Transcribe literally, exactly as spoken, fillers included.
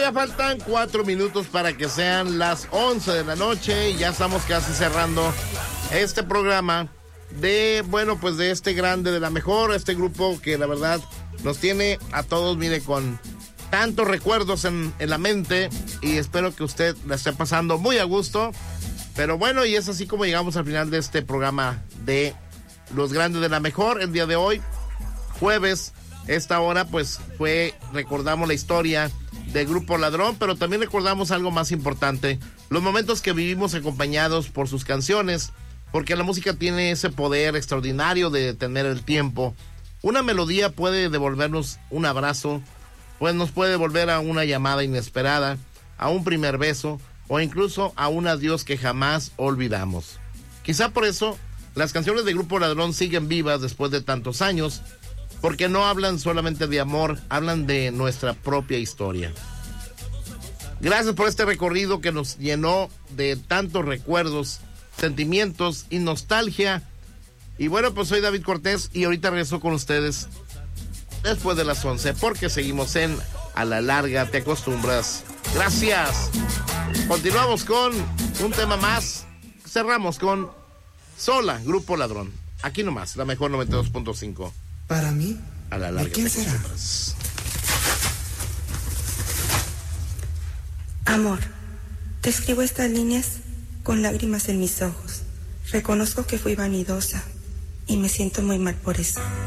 Todavía faltan cuatro minutos para que sean las once de la noche y ya estamos casi cerrando este programa de, bueno, pues de este grande de la mejor, este grupo que la verdad nos tiene a todos, mire, con tantos recuerdos en, en la mente, y espero que usted la esté pasando muy a gusto. Pero bueno, y es así como llegamos al final de este programa de Los Grandes de la Mejor. El día de hoy, jueves, esta hora, pues fue, recordamos la historia del Grupo Ladrón, pero también recordamos algo más importante, los momentos que vivimos acompañados por sus canciones, porque la música tiene ese poder extraordinario de detener el tiempo. Una melodía puede devolvernos un abrazo, pues nos puede devolver a una llamada inesperada, a un primer beso, o incluso a un adiós que jamás olvidamos. Quizá por eso las canciones de Grupo Ladrón siguen vivas después de tantos años, porque no hablan solamente de amor, hablan de nuestra propia historia. Gracias por este recorrido que nos llenó de tantos recuerdos, sentimientos y nostalgia. Y bueno, pues soy David Cortés y ahorita regreso con ustedes después de las once, porque seguimos en A la Larga Te Acostumbras. Gracias. Continuamos con un tema más. Cerramos con Sola, Grupo Ladrón. Aquí nomás, la mejor noventa y dos punto cinco. Para mí, A la Larga ¿quién Te será? Acostumbras. Amor, te escribo estas líneas con lágrimas en mis ojos. Reconozco que fui vanidosa y me siento muy mal por eso.